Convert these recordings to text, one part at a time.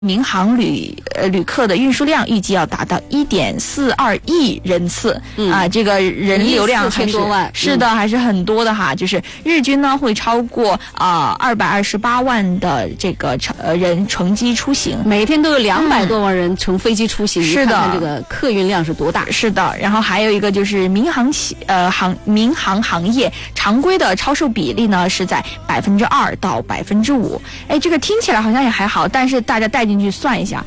民航旅客的运输量预计要达到1.42亿人次这个人流量还是 4000多万， 是的，还是很多的哈。就是日均呢会超过228万的这个人乘机出行， 每天都有200多万人乘飞机出行， 是的， 你看看这个客运量是多大？ 是的。然后还有一个就是民航行业常规的超售比例呢是在2%到5%。哎，这个听起来好像也还好，但是大家带进去算一下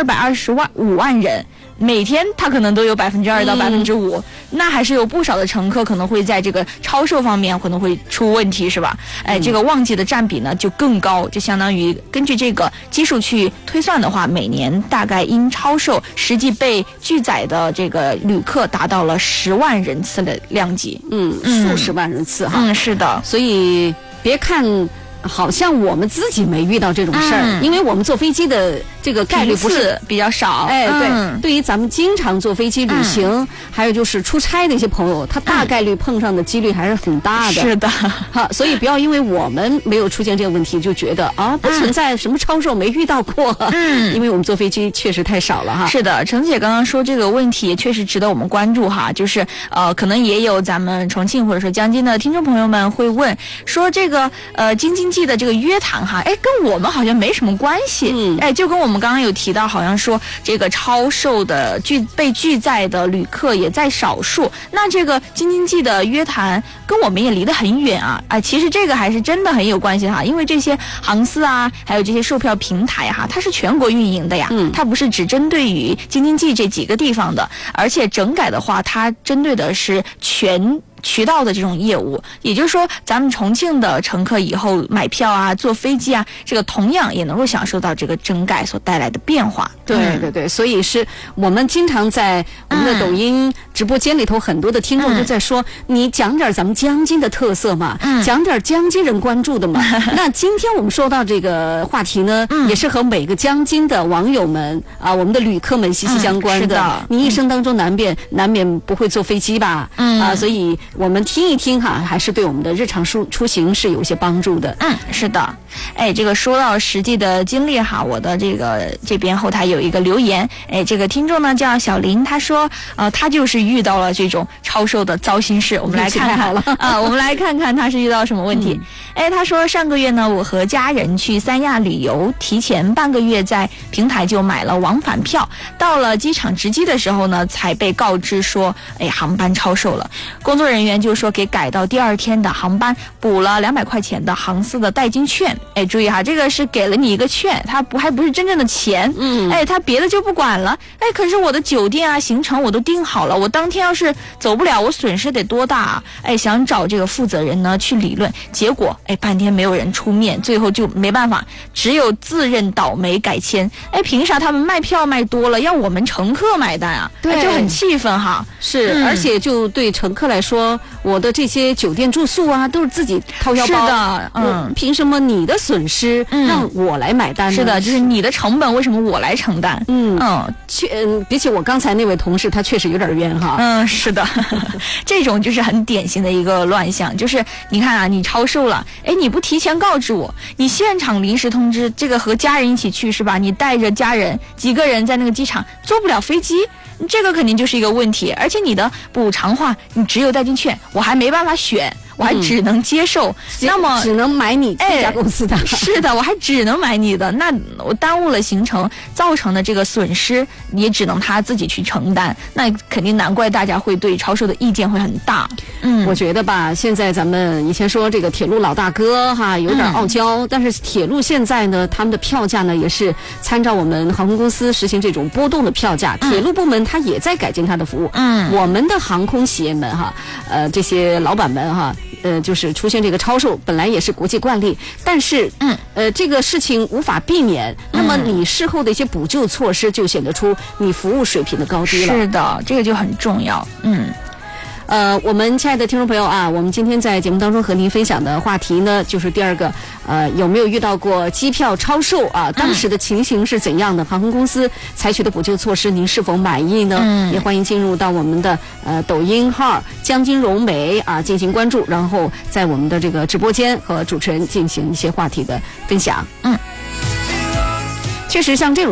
，225万人。每天他可能都有2%到5%，那还是有不少的乘客可能会在这个超售方面可能会出问题，是吧？哎，这个旺季的占比呢就更高，就相当于根据这个基数去推算的话，每年大概因超售实际被拒载的这个旅客达到了10万人次的量级， 数十万人次哈。 是的， 所以别看好像我们自己没遇到这种事儿，因为我们坐飞机的这个概率不是比较少。 哎，对，对于咱们经常坐飞机旅行，还有就是出差的一些朋友，他大概率碰上的几率还是很大的。 是的， 好，所以不要因为我们没有出现这个问题，就觉得不存在什么超售，没遇到过。因为我们坐飞机确实太少了哈。 是的，程姐刚刚说这个问题也确实值得我们关注哈，就是可能也有咱们重庆或者说江津的听众朋友们会问说这个京津冀的这个约谈哈，哎，跟我们好像没什么关系。哎，就跟我们刚刚有提到，好像说这个超售的被拒载的旅客也在少数，那这个京津冀的约谈跟我们也离得很远啊。哎，其实这个还是真的很有关系哈，因为这些航司啊，还有这些售票平台哈，它是全国运营的呀，它不是只针对于京津冀这几个地方的，而且整改的话，它针对的是全渠道的这种业务，也就是说咱们重庆的乘客以后买票啊坐飞机啊，这个同样也能够享受到这个整改所带来的变化。 对对对，所以是我们经常在我们的抖音直播间里头，很多的听众就在说，你讲点咱们江津的特色嘛，讲点江津人关注的嘛。那今天我们说到这个话题呢，也是和每个江津的网友们我们的旅客们息息相关的。 是的， 你一生当中难免不会坐飞机吧？所以我们听一听哈，还是对我们的日常出行是有一些帮助的。 是的。哎，这个说到实际的经历哈，我的这边后台有一个留言，哎，这个听众呢叫小林，他说他就是遇到了这种超售的糟心事。我们来看看我们来看看他是遇到什么问题。哎，他说上个月呢，我和家人去三亚旅游，提前半个月在平台就买了往返票，到了机场值机的时候呢，才被告知说，哎，航班超售了。工作人员就说给改到第二天的航班，补了200块钱的航司的代金券。哎，注意哈，这个是给了你一个券，它还不是真正的钱。哎，他别的就不管了。哎，可是我的酒店啊行程我都订好了，我当天要是走不了，我损失得多大啊？哎，想找这个负责人呢去理论，结果哎半天没有人出面，最后就没办法，只有自认倒霉改签。哎，凭啥他们卖票卖多了要我们乘客买单啊？对，就很气愤哈。 是，而且就对乘客来说，我的这些酒店住宿啊都是自己掏腰包。 是的， 凭什么你的损失让我来买单呢？ 是的，就是你的成本为什么我来承担？ 比起我刚才那位同事，他确实有点冤哈。 是的，这种就是很典型的一个乱象，就是你看啊，你超售了，哎，你不提前告知我，你现场临时通知，这个和家人一起去是吧？你带着家人几个人在那个机场坐不了飞机，这个肯定就是一个问题。而且你的补偿话，你只有代金券，我还没办法选。我还只能接受，那么只能买你这家公司的。 是的，我还只能买你的，那我耽误了行程，造成的这个损失也只能他自己去承担。那肯定难怪大家会对超售的意见会很大。 我觉得吧，现在咱们以前说这个铁路老大哥哈有点傲娇，但是铁路现在呢，他们的票价呢也是参照我们航空公司实行这种波动的票价。铁路部门它也在改进它的服务。我们的航空企业们哈，这些老板们哈。就是出现这个超售，本来也是国际惯例，但是这个事情无法避免。那么你事后的一些补救措施，就显得出你服务水平的高低了。 是的，这个就很重要。 我们亲爱的听众朋友啊，我们今天在节目当中和您分享的话题呢，就是第二个，有没有遇到过机票超售啊？当时的情形是怎样的？航空公司采取的补救措施，您是否满意呢？也欢迎进入到我们的抖音号江津融媒啊进行关注，然后在我们的这个直播间和主持人进行一些话题的分享。 确实像这种